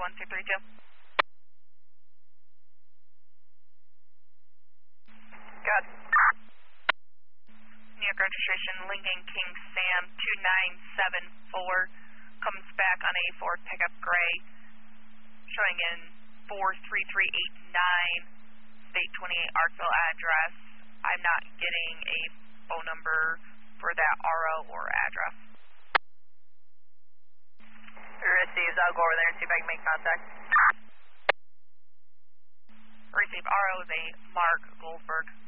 1232. Good. New York registration, Lincoln King Sam 2974, comes back on a Ford pickup gray, showing in 43389, state 28 Arkville address. I'm not getting a phone number for that RO or address. Received. I'll go over there and see if I can make contact. Received. RO is a Mark Goldberg.